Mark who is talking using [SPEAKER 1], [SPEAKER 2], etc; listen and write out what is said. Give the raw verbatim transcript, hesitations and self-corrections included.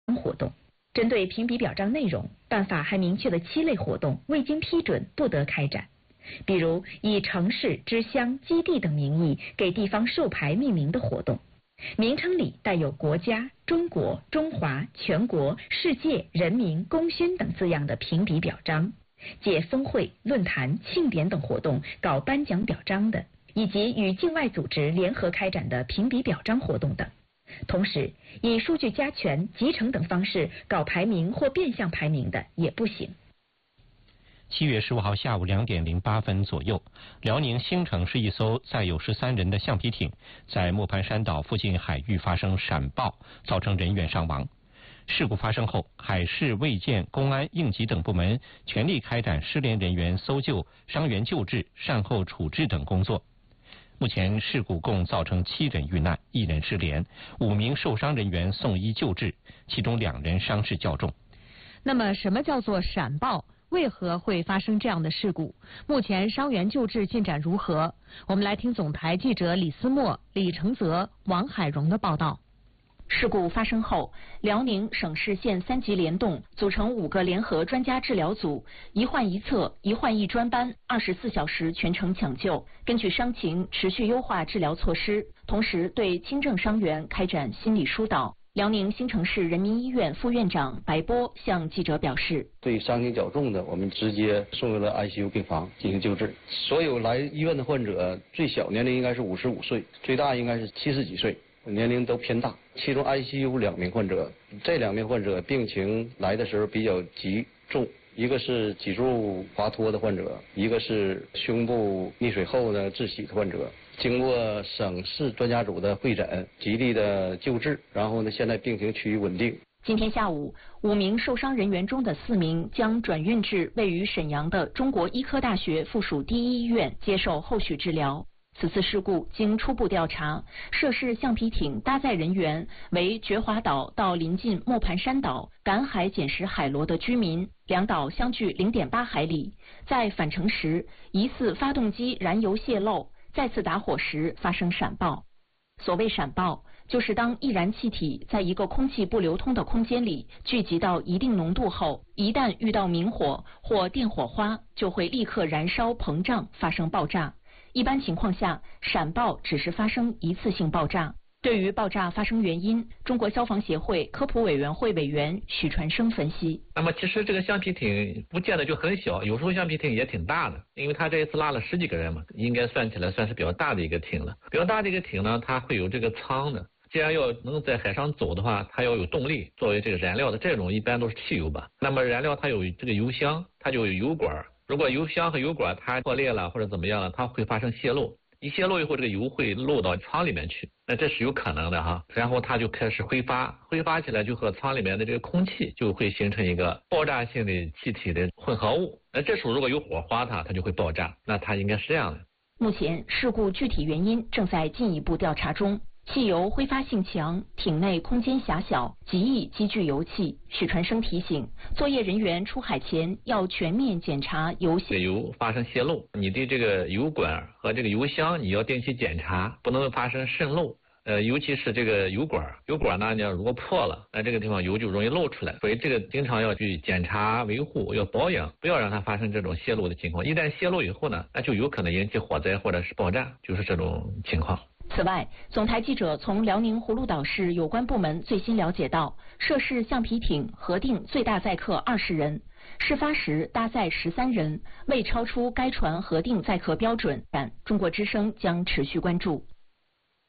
[SPEAKER 1] 活动。针对评比表彰内容，办法还明确了七类活动未经批准不得开展，比如以城市、支乡、基地等名义给地方授牌命名的活动，名称里带有国家、中国、中华、全国、世界、人民、功勋等字样的评比表彰，借峰会、论坛、庆典等活动搞颁奖表彰的，以及与境外组织联合开展的评比表彰活动等。同时，以数据加权、集成等方式搞排名或变相排名的也不行。
[SPEAKER 2] 七月十五号下午两点零八分左右，辽宁兴城市一艘载有十三人的橡皮艇在磨盘山岛附近海域发生闪爆，造成人员伤亡。事故发生后，海事、卫健、公安、应急等部门全力开展失联人员搜救、伤员救治、善后处置等工作。目前事故共造成七人遇难，一人失联，五名受伤人员送医救治，其中两人伤势较重。
[SPEAKER 3] 那么，什么叫做闪爆？为何会发生这样的事故？目前伤员救治进展如何？我们来听总台记者李思墨、李承泽、王海荣的报道。
[SPEAKER 4] 事故发生后，辽宁省市县三级联动组成五个联合专家治疗组，一患一测、一患一专班，二十四小时全程抢救，根据伤情持续优化治疗措施，同时对轻症伤员开展心理疏导。辽宁兴城市人民医院副院长白波向记者表示，
[SPEAKER 5] 对伤情较重的，我们直接送入了 I C U 病房进行救治。所有来医院的患者，最小年龄应该是五十五岁，最大应该是七十几岁，年龄都偏大。其中 I C U 两名患者，这两名患者病情来的时候比较急重，一个是脊柱滑脱的患者，一个是胸部溺水后呢窒息的患者。经过省市专家组的会诊，极力的救治，然后呢，现在病情趋于稳定。
[SPEAKER 4] 今天下午，五名受伤人员中的四名将转运至位于沈阳的中国医科大学附属第一医院接受后续治疗。此次事故经初步调查，涉事橡皮艇搭载人员为觉华岛到临近磨盘山岛赶海捡拾海螺的居民，两岛相距 零点八海里。在返程时，疑似发动机燃油泄漏，再次打火时发生闪爆。所谓闪爆，就是当易燃气体在一个空气不流通的空间里聚集到一定浓度后，一旦遇到明火或电火花，就会立刻燃烧膨胀，发生爆炸。一般情况下，闪爆只是发生一次性爆炸。对于爆炸发生原因，中国消防协会科普委员会委员许传生分析：
[SPEAKER 6] 那么其实这个橡皮艇不见得就很小，有时候橡皮艇也挺大的，因为它这一次拉了十几个人嘛，应该算起来算是比较大的一个艇了。比较大的一个艇呢，它会有这个舱的。既然要能在海上走的话，它要有动力作为这个燃料的，这种一般都是汽油吧。那么燃料它有这个油箱，它就有油管。如果油箱和油管它破裂了或者怎么样了，它会发生泄漏。一泄漏以后，这个油会漏到舱里面去，那这是有可能的哈。然后它就开始挥发，挥发起来就和舱里面的这个空气就会形成一个爆炸性的气体的混合物。那这时候如果有火花它，它就会爆炸。那它应该是这样的。
[SPEAKER 4] 目前事故具体原因正在进一步调查中。汽油挥发性强，艇内空间狭小，极易积聚油气。许传生提醒，作业人员出海前要全面检查油
[SPEAKER 6] 这个油发生泄漏，你的这个油管和这个油箱你要定期检查，不能发生渗漏。呃，尤其是这个油管，油管呢，你要如果破了，那这个地方油就容易漏出来，所以这个经常要去检查维护，要保养，不要让它发生这种泄漏的情况。一旦泄漏以后呢，那就有可能引起火灾或者是爆炸，就是这种情况。
[SPEAKER 4] 此外，总台记者从辽宁葫芦岛市有关部门最新了解到，涉事橡皮艇核定最大载客二十人，事发时搭载十三人，未超出该船核定载客标准。中国之声将持续关注。